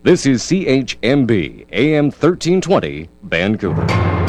This is CHMB AM 1320 Vancouver。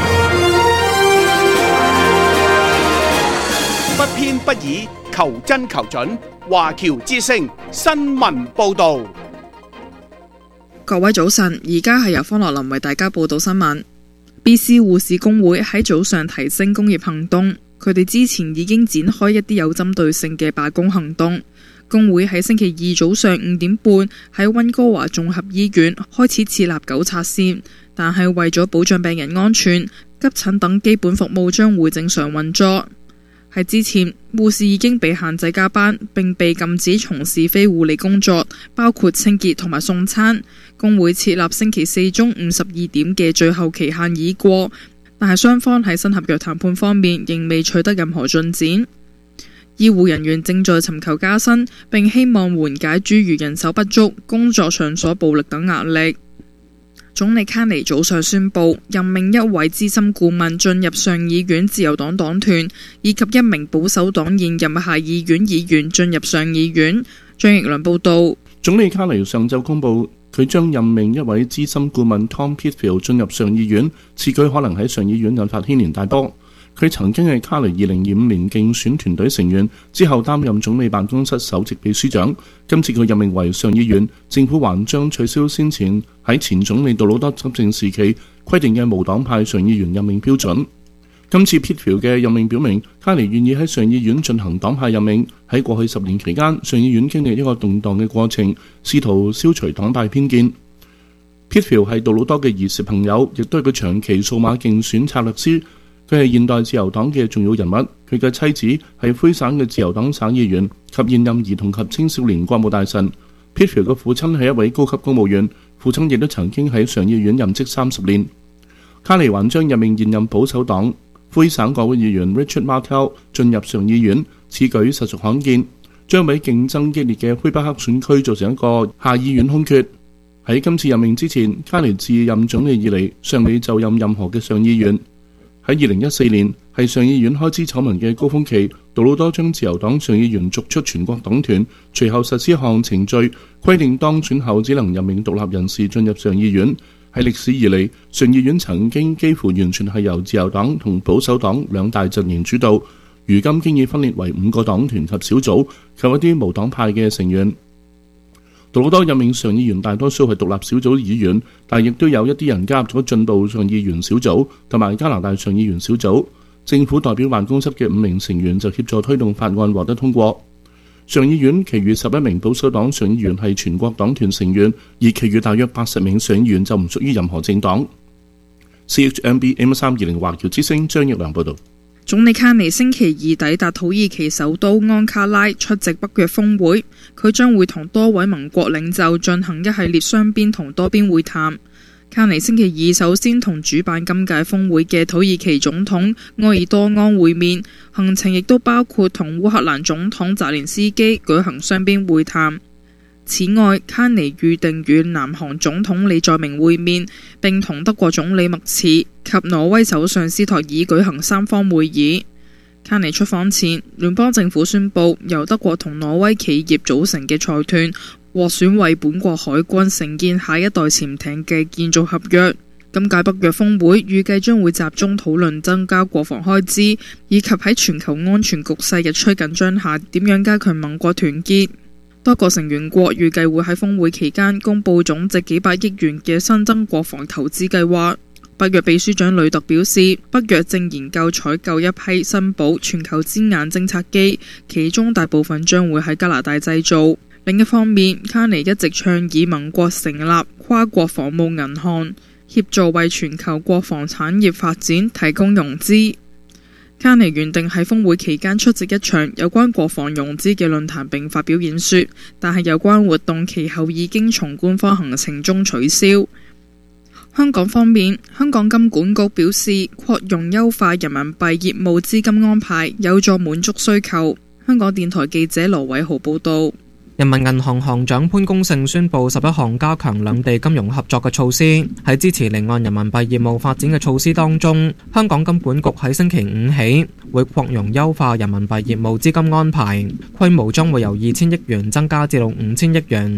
不偏不倚，求真求準。華僑之聲新聞報導。 各位早晨，而家係由方樂林為大家報道新聞。BC 護士工會喺早上提升工業行動，佢哋之前已經展開一啲有針對性嘅罷工行動。工會喺星期二早上5點半喺溫哥華綜合醫院開始設立糾察線，但係為咗保障病人安全，急診等基本服務將會正常運作。喺之前，護士已經被限制加班，並被禁止從事非護理工作，包括清潔同埋送餐。工會設立星期四中午12點嘅最後期限已過，但係雙方喺新合約談判方面仍未取得任何進展。醫護人員正在尋求加薪，並希望緩解諸如人手不足、工作場所暴力等壓力。總理卡尼早上宣布任命一位資深顧問進入上議院自由黨黨團，以及一名保守黨現任下議院議員進入上議院。張奕良報道。 總理卡尼上晝公布，佢將任命一位資深顧問 Tom Pitfield 進入上議院，此舉可能喺上議院引發軒然大波。佢曾經係卡尼2025年競選團隊成員，之後擔任總理辦公室首席秘書長。今次佢任命為上議院，政府還將取消先前喺前總理杜魯多執政時期規定嘅無黨派上議員任命標準。今次 Pitfield 嘅任命表明，卡尼願意喺上議院進行黨派任命。喺過去10年期間，上議院經歷一個動盪嘅過程，試圖消除黨派偏見。Pitfield 係杜魯多嘅兒時朋友，亦都係佢長期數碼競選策略師。佢係現代自由黨嘅重要人物，佢嘅妻子係魁省嘅自由黨省議員及現任兒童及青少年國務大臣。Pitfield 嘅父親係一位高級公務員，父親亦都曾經喺上議院任職30年。卡尼還將任命現任保守黨魁省國會議員 Richard Martel 進入上議院，此舉實屬罕見，將俾競爭激烈嘅魁北克選區造成一個下議院空缺。喺今次任命之前，卡尼自任總理以嚟尚未就任任何嘅上議院。喺2014年係上議院開支醜聞嘅高峰期，杜魯多將自由黨上議員逐出全國黨團，隨後實施一項程序，規定當選後只能任命獨立人士進入上議院。喺歷史以嚟，上議院曾經幾乎完全係由自由黨同保守黨兩大陣營主導，如今經已分裂為5個黨團及小組及一啲無黨派嘅成員。杜魯多任命上議員大多數係獨立小組議員，但亦都有一啲人加入咗進步上議員小組同埋加拿大上議員小組。政府代表辦公室嘅5名成員就協助推動法案獲得通過。上議院其餘11名保守黨上議員係全國黨團成員，而其餘大約80名上議員就唔屬於任何政黨。CHMB AM320 華僑之聲張奕良報道。 總理卡尼星期二抵達土耳其首都安卡拉出席北約峰會，佢將會同多位盟國領袖進行一系列雙邊同多邊會談。卡尼星期二首先同主辦今屆峰會嘅土耳其總統埃爾多安會面，行程亦都包括同烏克蘭總統澤連斯基舉行雙邊會談。此外，卡尼預定與南韓總統李在明會面，並同德國總理默茨及挪威首相斯托爾舉行3方會議。卡尼出訪前，聯邦政府宣布由德國同挪威企業組成嘅財團獲選為本國海軍承建下一代潛艇嘅建造合約。今屆北約峰會預計將會集中討論增加國防開支，以及喺全球安全局勢日趨緊張下點樣加強盟國團結。多個成員國預計會喺峰會期間公布總值幾百億元嘅新增國防投資計劃。北約秘書長呂特表示，北約正研究採購一批新寶全球之眼偵察機，其中大部分將會喺加拿大製造。另一方面，卡尼一直倡議盟國成立跨國防務銀行，協助為全球國防產業發展提供融資。卡尼原定喺峰會期間出席一場有關國防融資嘅論壇並發表演說，但係有關活動其後已經從官方行程中取消。香港方面，香港金管局表示，擴容優化人民幣業務資金安排，有助滿足需求。香港電台記者羅偉豪報道。 人民銀行行長潘功勝宣布11項加強兩地金融合作嘅措施。喺支持離岸人民幣業務發展嘅措施當中，香港金管局喺星期5起會擴容優化人民幣業務資金安排，規模將會由2000億元增加至到5000億元。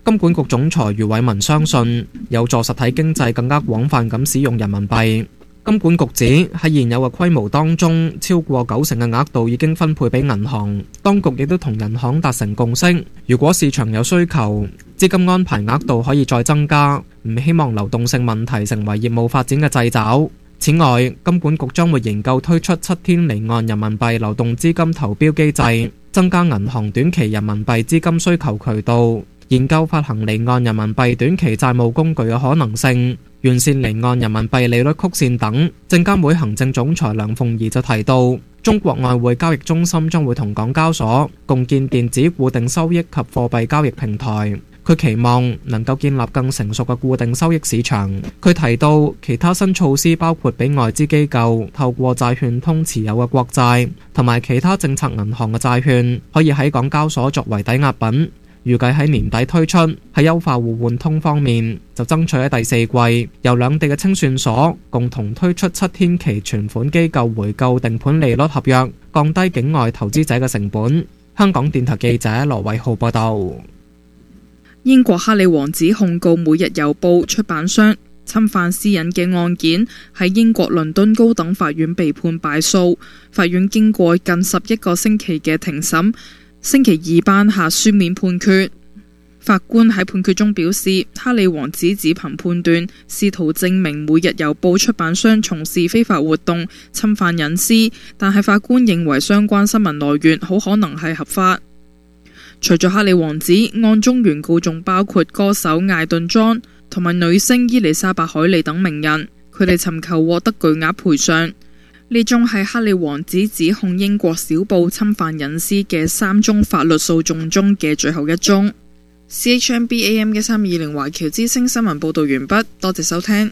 金管局總裁余偉文相信有助實體經濟更加廣泛咁使用人民幣。金管局指喺現有嘅規模當中，超過90%嘅額度已經分配俾銀行，當局亦都同銀行達成共識，如果市場有需求，資金安排額度可以再增加，唔希望流動性問題成為業務發展嘅掣肘。此外，金管局將會研究推出7天離岸人民幣流動資金投標機制，增加銀行短期人民幣資金需求渠道，研究發行離岸人民幣短期債務工具嘅可能性，完善離岸人民幣利率曲線等。證監會行政總裁梁鳳儀就提到，中國外匯交易中心將會同港交所共建電子固定收益及貨幣交易平台。佢期望能夠建立更成熟嘅固定收益市場。佢提到其他新措施包括俾外資機構透過債券通持有嘅國債同埋其他政策銀行嘅債券，可以喺港交所作為抵押品。預計喺年底推出。喺優化互換通方面，就爭取喺第4季由兩地嘅清算所共同推出7天期存款機構回購定盤利率合約，降低境外投資者嘅成本。香港電台記者羅偉浩報道。 英國哈里王子控告《每日郵報》出版商侵犯私隱嘅案件喺英國倫敦高等法院被判敗訴。法院經過近11個星期嘅庭審，星期二頒下書面判決。法官喺判決中表示，哈里王子只憑判斷，試圖證明《每日郵報》出版商從事非法活動，侵犯隱私，但係法官認為相關新聞來源好可能係合法。除咗哈里王子，案中原告仲包括歌手艾頓莊同埋女星伊麗莎白海莉等名人，佢哋尋求獲得巨額賠償。呢宗係哈里王子指控英國小報侵犯隱私嘅3宗法律訴訟中嘅最後一宗。CHMBAM 嘅320華僑之聲新聞報道完畢，多謝收聽。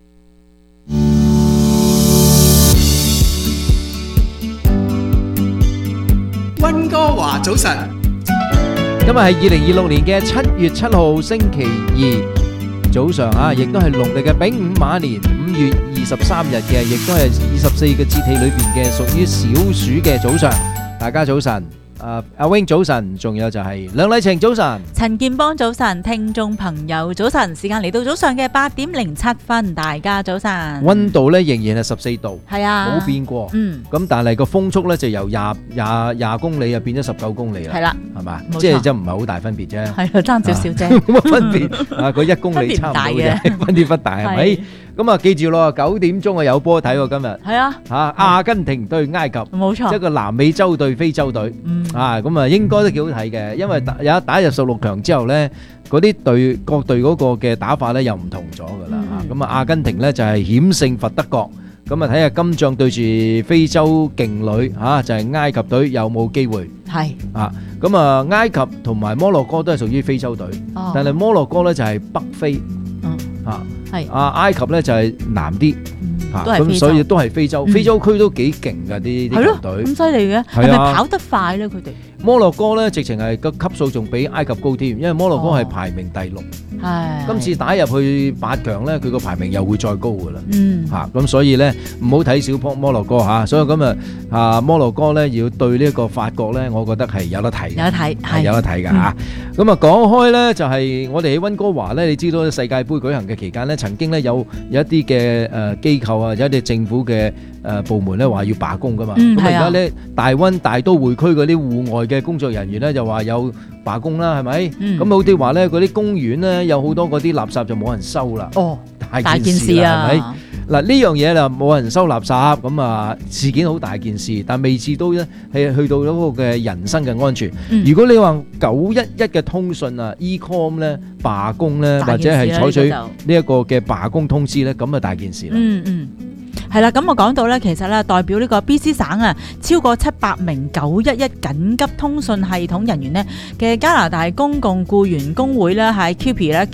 溫哥華早晨。 今日係2026年嘅7月7號星期二早上啊，亦都係農曆嘅丙午馬年5月23日嘅，亦都係24個節氣裏邊嘅屬於小暑嘅早上。大家早晨。阿 Wing 早晨，仲有就係梁麗晴早晨， 陳建邦早晨，聽眾朋友早晨，時間嚟到早上嘅8點07分，大家早晨。 溫度咧仍然係14度， 係啊， 冇變過。咁但係個風速咧就由廿公里啊變咗19公里啦。係啦，係嘛？即係唔係好大分別啫。係啊，爭少少啫， 冇乜分別。啊，佢1公里差唔多嘅，分別不大係咪？咁啊，記住咯，9點鐘啊有波睇喎，今日係啊，阿根廷對埃及，冇錯，一個南美洲對非洲隊，咁啊應該都幾好睇嘅，因為打入16強之後咧，嗰啲各隊嗰個嘅打法咧又唔同咗噶啦，咁啊阿根廷咧就係險勝罰德國，咁啊睇下金將對住非洲勁旅就係埃及隊有冇機會？係咁啊埃及同埋摩洛哥都係屬於非洲隊，但係摩洛哥咧就係北非。係埃及咧就係南啲，咁所以都係非洲，非洲區都幾勁噶啲球隊，咁犀利嘅，係咪跑得快咧？佢哋摩洛哥咧直情係個級數仲比埃及高添，因為摩洛哥係排名第6，今次打入去8強咧，佢個排名又會再高噶啦，咁所以咧唔好睇小摩洛哥吓，所以今日摩洛哥咧要對呢一個法國咧，我覺得係有得睇，係有得睇噶吓。咁啊講開咧，就係我哋喺溫哥華咧，你知道世界盃舉行嘅期間咧，曾經咧有一啲嘅機構啊，有一啲政府嘅部門咧話要罷工噶嘛。咁而家咧大都會區嗰啲戶外嘅工作人員咧就話有罷工啦，係咪？咁好啲話咧，嗰啲公園咧有好多嗰啲垃圾就冇人收啦。哦，大件事啊，係咪？嗱呢樣嘢就冇人收垃圾，咁啊事件好大件事，但未至到咧係去到嗰個嘅人身嘅安全。如果你話911嘅通訊啊 Ecom 咧罷工咧，或者係採取呢一個嘅罷工通知咧，咁啊大件事啦。係啦，咁我講到咧，其實咧代表呢個 BC 省啊，超過700名911緊急通訊系統人員呢嘅加拿大公共僱員工會咧，喺 CUPE 咧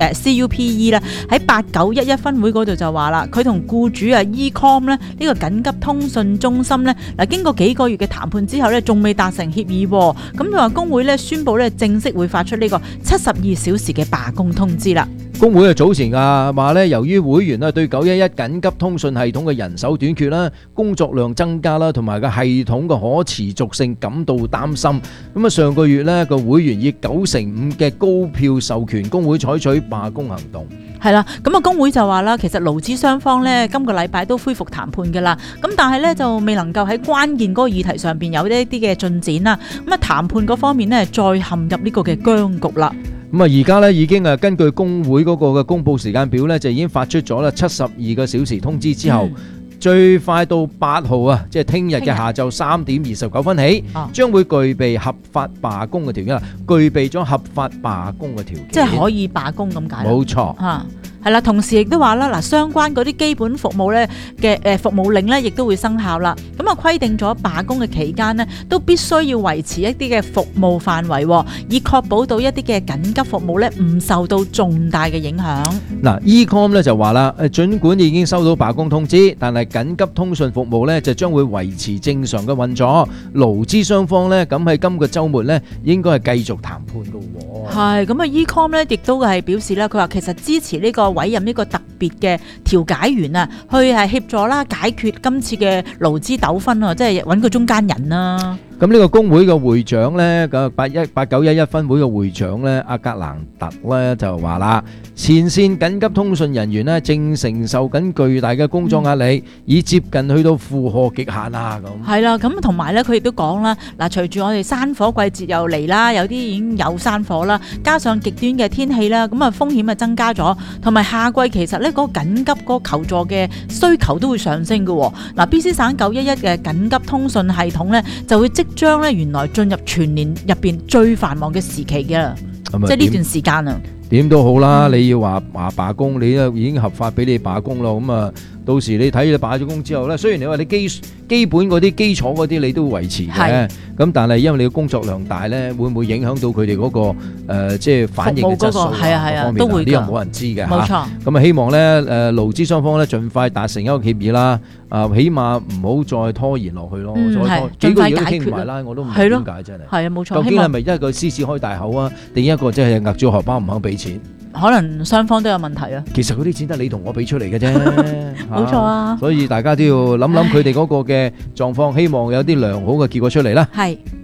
CUPE 咧喺8911分會嗰度就話啦，佢同僱主啊 Ecom 咧呢個緊急通訊中心咧嗱，經過幾個月嘅談判之後咧，仲未達成協議，咁佢話工會咧宣布咧正式會發出呢個72小時嘅罷工通知啦。 工會早前話咧，由於會員對911緊急通訊系統嘅人手短缺啦、工作量增加啦，同埋個系統嘅可持續性感到擔心。咁啊，上個月咧個會員以95%嘅高票授權工會採取罷工行動。 係啦，咁啊工會就話啦，其實勞資雙方咧今個禮拜都恢復談判㗎啦，咁但係咧就未能夠喺關鍵嗰個議題上邊有一啲嘅進展啦。咁啊談判嗰方面呢，再陷入呢個嘅僵局啦。 咁啊，而家咧已經根據工會嗰個嘅公佈時間表咧，就已經發出咗啦72個小時通知之後，最快到8號啊，即係聽日嘅下晝3點29分起，將會具備合法罷工嘅條件啦，具備咗合法罷工嘅條件， 即係可以罷工咁解。 冇錯。 係啦，同時亦都話啦，嗱，相關嗰啲基本服務咧嘅服務令咧，亦都會生效啦。咁啊，規定咗罷工嘅期間呢，都必須要維持一啲嘅服務範圍，以確保到一啲嘅緊急服務咧唔受到重大嘅影響。嗱 ，Ecom 咧就話啦，儘管已經收到罷工通知，但係緊急通訊服務咧就將會維持正常嘅運作。勞資雙方咧咁喺今個週末咧應該係繼續談判㗎喎。係咁啊 ，Ecom 咧亦都係表示啦，佢話其實支持呢個委任呢個特別嘅調解員啊，去係協助啦解決今次嘅勞資糾紛啊，即係揾個中間人啦。咁呢個工會嘅會長咧，個8911分會嘅會長咧，阿格蘭特咧就話啦，前線緊急通訊人員咧正承受緊巨大嘅工作壓力，已接近去到負荷極限啊咁。係啦，咁同埋咧，佢亦都講啦，嗱，隨住我哋山火季節又嚟啦，有啲已經有山火啦，加上極端嘅天氣啦，咁啊風險啊增加咗，同埋夏季其實咧嗰個緊急嗰個求助嘅需求都會上升嘅。嗱，BC 省911嘅緊急通訊系統咧就會即將咧原來進入全年入邊最繁忙嘅時期嘅，即係呢段時間啊。點都好啦，你要話罷工，你都已經合法俾你罷工咯。咁啊，到時你睇你罷咗工之後咧，雖然你話你基本嗰啲基礎嗰啲你都維持嘅，咁但係因為你嘅工作量大咧，會唔會影響到佢哋嗰個即係反應嘅質素啊？方面都會，呢個冇人知嘅。冇錯。咁啊，希望咧勞資雙方咧盡快達成一個協議啦。起碼唔好再拖延落去咯。幾個月都傾唔埋啦，我都唔明點解真係。係啊，冇錯。究竟係咪一個獅子開大口啊，定一個即係壓住荷包唔肯俾錢？可能雙方都有問題啊。其實嗰啲錢得你同我俾出嚟嘅啫，冇錯啊。所以大家都要諗諗佢哋嗰個嘅狀況，希望有啲良好嘅結果出嚟啦。係。